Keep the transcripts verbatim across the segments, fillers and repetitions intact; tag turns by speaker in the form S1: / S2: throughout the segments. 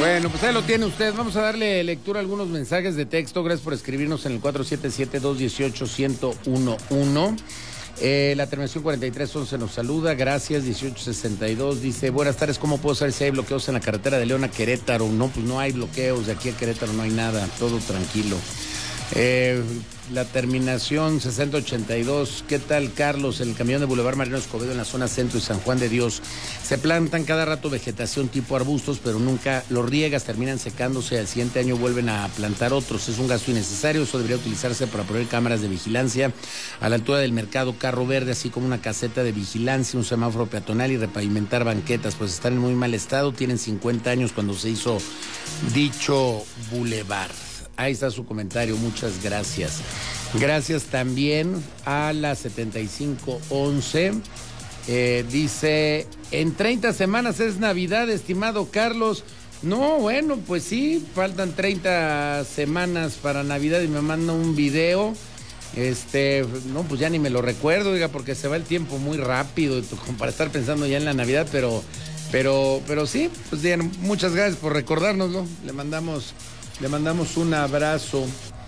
S1: Bueno, pues ahí lo tiene usted. Vamos a darle lectura a algunos mensajes de texto. Gracias por escribirnos en el cuatro siete siete, dos uno ocho, uno cero uno uno. Eh, la terminación cuarenta y tres once nos saluda. Gracias, dieciocho sesenta y dos. Dice, buenas tardes, ¿cómo puedo saber si hay bloqueos en la carretera de León a Querétaro? No, pues no hay bloqueos. De aquí a Querétaro no hay nada. Todo tranquilo. Eh, la terminación sesenta ochenta y dos. ¿Qué tal, Carlos? En el camión de Boulevard Mariano Escobedo en la zona centro y San Juan de Dios se plantan cada rato vegetación tipo arbustos, pero nunca los riegas, terminan secándose. Al siguiente año vuelven a plantar otros. Es un gasto innecesario. Eso debería utilizarse para poner cámaras de vigilancia a la altura del mercado Carro Verde, así como una caseta de vigilancia, un semáforo peatonal y repavimentar banquetas, pues están en muy mal estado. Tienen cincuenta años cuando se hizo dicho bulevar. Ahí está su comentario, muchas gracias. Gracias también a la setenta y cinco once. Eh, dice, en treinta semanas es Navidad, estimado Carlos. No, bueno, pues sí, faltan treinta semanas para Navidad y me manda un video. Este, no, pues ya ni me lo recuerdo, oiga, porque se va el tiempo muy rápido como para estar pensando ya en la Navidad, pero, pero, pero sí, pues bien, muchas gracias por recordárnoslo. Le mandamos... Le mandamos un abrazo.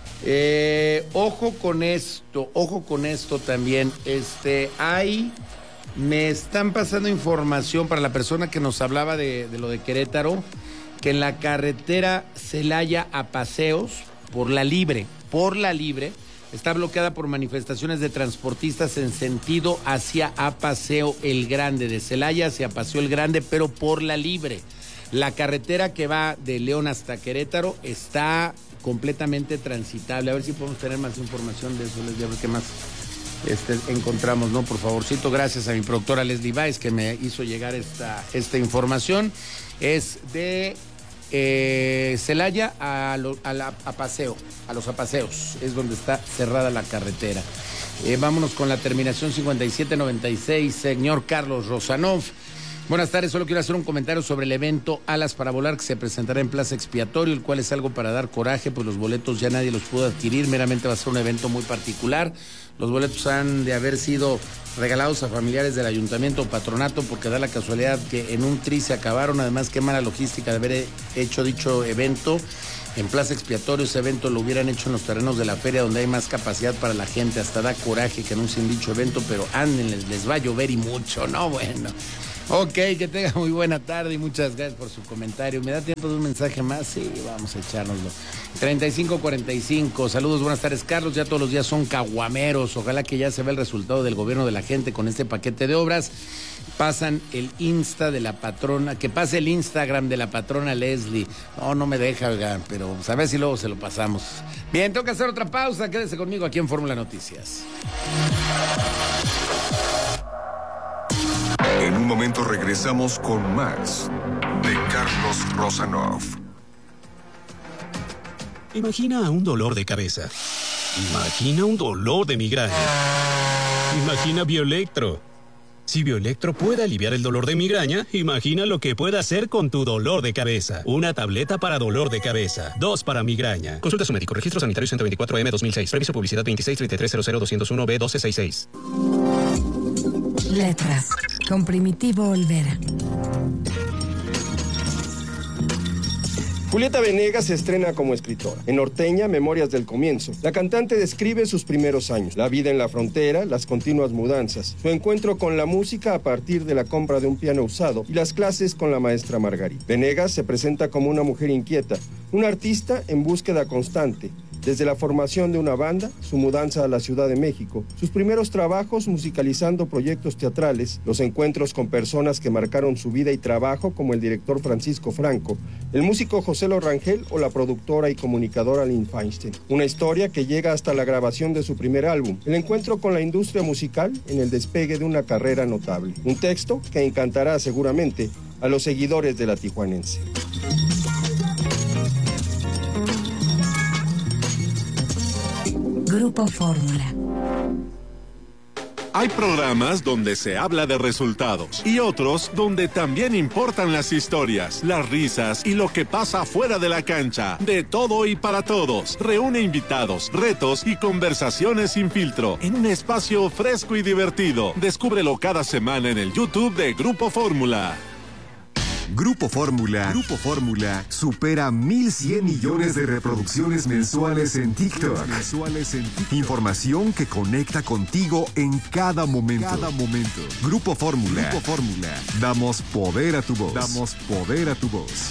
S1: Eh, ojo con esto, ojo con esto también. Este, hay, me están pasando información para la persona que nos hablaba de, de lo de Querétaro, que en la carretera Celaya a Paseos, por la Libre, por la Libre, está bloqueada por manifestaciones de transportistas en sentido hacia a Paseo El Grande, de Celaya hacia Paseo El Grande, pero por la Libre. La carretera que va de León hasta Querétaro está completamente transitable. A ver si podemos tener más información de eso, les digo qué más este, encontramos, ¿no? Por favorcito, gracias a mi productora Leslie Baez que me hizo llegar esta, esta información. Es de eh, Celaya a, lo, a, la, a Paseo, a los Apaseos, es donde está cerrada la carretera. Eh, vámonos con la terminación cincuenta y siete noventa y seis, señor Carlos Rosanov. Buenas tardes, solo quiero hacer un comentario sobre el evento Alas para Volar que se presentará en Plaza Expiatorio, el cual es algo para dar coraje, pues los boletos ya nadie los pudo adquirir, meramente va a ser un evento muy particular. Los boletos han de haber sido regalados a familiares del ayuntamiento o patronato porque da la casualidad que en un tri se acabaron. Además, qué mala logística de haber hecho dicho evento en Plaza Expiatorio. Ese evento lo hubieran hecho en los terrenos de la feria donde hay más capacidad para la gente. Hasta da coraje que anuncien dicho evento, pero anden, les, les va a llover y mucho, ¿no? Bueno... Ok, que tenga muy buena tarde y muchas gracias por su comentario. ¿Me da tiempo de un mensaje más? Sí, vamos a echárnoslo. treinta y cinco cuarenta y cinco, saludos, buenas tardes, Carlos. Ya todos los días son caguameros. Ojalá que ya se vea el resultado del gobierno de la gente con este paquete de obras. Pasan el Insta de la patrona, que pase el Instagram de la patrona Leslie. No, no me deja, oiga, pero a ver si luego se lo pasamos. Bien, tengo que hacer otra pausa. Quédese conmigo aquí en Fórmula Noticias.
S2: En un momento regresamos con más de Carlos Rosanov.
S3: Imagina un dolor de cabeza. Imagina un dolor de migraña. Imagina Bioelectro. Si Bioelectro puede aliviar el dolor de migraña, imagina lo que puede hacer con tu dolor de cabeza. Una tableta para dolor de cabeza. Dos para migraña. Consulta a su médico. Registro sanitario ciento veinticuatro M dos mil seis. Previso publicidad veintiséis treinta y tres cero cero doscientos uno B doce sesenta y seis.
S4: Letras, con Primitivo Olvera.
S5: Julieta Venegas se estrena como escritora. En Norteña, Memorias del Comienzo, la cantante describe sus primeros años, la vida en la frontera, las continuas mudanzas, su encuentro con la música a partir de la compra de un piano usado y las clases con la maestra Margarita. Venegas se presenta como una mujer inquieta, una artista en búsqueda constante. Desde la formación de una banda, su mudanza a la Ciudad de México, sus primeros trabajos musicalizando proyectos teatrales, los encuentros con personas que marcaron su vida y trabajo como el director Francisco Franco, el músico José Lo Rangel o la productora y comunicadora Lynn Feinstein. Una historia que llega hasta la grabación de su primer álbum, el encuentro con la industria musical en el despegue de una carrera notable. Un texto que encantará seguramente a los seguidores de la Tijuanense.
S4: Grupo Fórmula.
S6: Hay programas donde se habla de resultados y otros donde también importan las historias, las risas y lo que pasa fuera de la cancha. De todo y para todos. Reúne invitados, retos y conversaciones sin filtro en un espacio fresco y divertido. Descúbrelo cada semana en el YouTube de Grupo Fórmula.
S7: Grupo Fórmula, Grupo Fórmula supera mil cien millones de reproducciones mensuales en TikTok. Mensuales en TikTok. Información que conecta contigo en cada momento. Cada momento. Grupo Fórmula, Grupo Fórmula. Damos poder a tu voz. Damos poder a tu voz.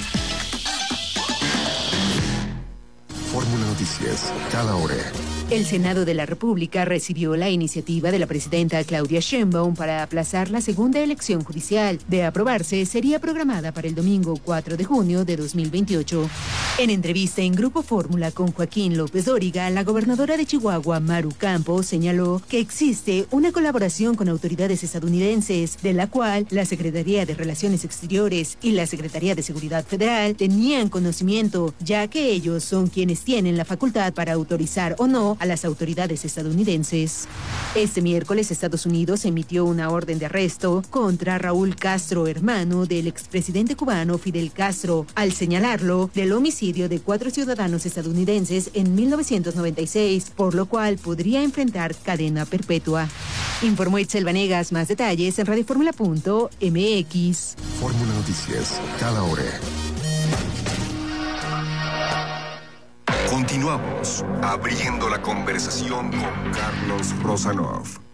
S2: Fórmula Noticias, cada hora.
S8: El Senado de la República recibió la iniciativa de la presidenta Claudia Sheinbaum para aplazar la segunda elección judicial. De aprobarse, sería programada para el domingo cuatro de junio de dos mil veintiocho. En entrevista en Grupo Fórmula con Joaquín López Dóriga, la gobernadora de Chihuahua, Maru Campos, señaló que existe una colaboración con autoridades estadounidenses, de la cual la Secretaría de Relaciones Exteriores y la Secretaría de Seguridad Federal tenían conocimiento, ya que ellos son quienes tienen la facultad para autorizar o no a las autoridades estadounidenses. Este miércoles, Estados Unidos emitió una orden de arresto contra Raúl Castro, hermano del expresidente cubano Fidel Castro, al señalarlo del homicidio de cuatro ciudadanos estadounidenses en mil novecientos noventa y seis, por lo cual podría enfrentar cadena perpetua. Informó Itzel Vanegas. Más detalles en radioformula punto m x.
S2: Fórmula Noticias, cada hora. Continuamos abriendo la conversación con Carlos Rosanov.